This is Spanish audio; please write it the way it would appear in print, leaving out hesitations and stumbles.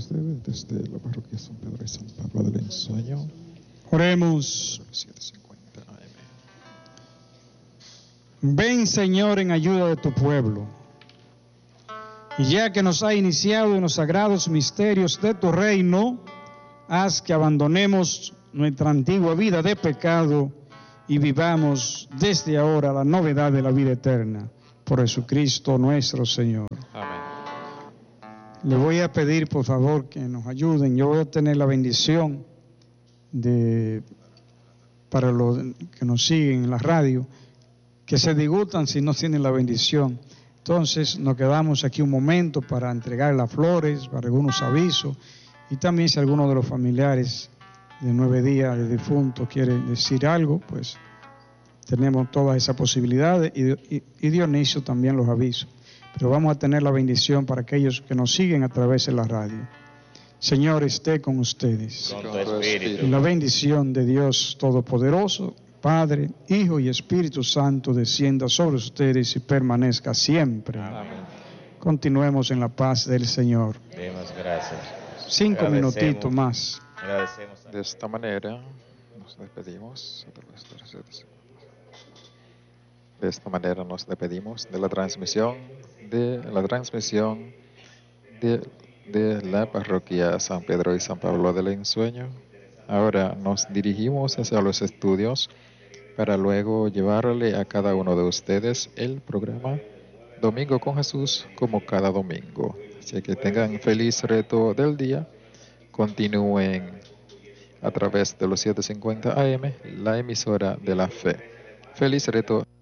ustedes desde la parroquia San Pedro y San Pablo del Ensueño. Oremos. 7:50 AM. Ven, Señor, en ayuda de tu pueblo. Y ya que nos ha iniciado en los sagrados misterios de tu reino, haz que abandonemos nuestra antigua vida de pecado y vivamos desde ahora la novedad de la vida eterna. Por Jesucristo nuestro Señor. Amén. Le voy a pedir, por favor, que nos ayuden. Yo voy a tener la bendición para los que nos siguen en la radio, que se disgustan si no tienen la bendición. Entonces nos quedamos aquí un momento para entregar las flores, para algunos avisos, y también si alguno de los familiares de 9 días de difunto quiere decir algo, pues tenemos todas esas posibilidades, y Dionisio también los avisos. Pero vamos a tener la bendición para aquellos que nos siguen a través de la radio. Señor, esté con ustedes. Con tu espíritu. Y la bendición de Dios Todopoderoso, Padre, Hijo y Espíritu Santo, descienda sobre ustedes y permanezca siempre. Amén. Continuemos en la paz del Señor. Demos gracias. 5 minutitos más. Agradecemos a De esta manera nos despedimos. De esta manera nos despedimos de la transmisión de la parroquia San Pedro y San Pablo del Ensueño. Ahora nos dirigimos hacia los estudios para luego llevarle a cada uno de ustedes el programa Domingo con Jesús, como cada domingo. Así que tengan feliz resto del día. Continúen a través de los 7:50 AM, la emisora de la fe. Feliz resto.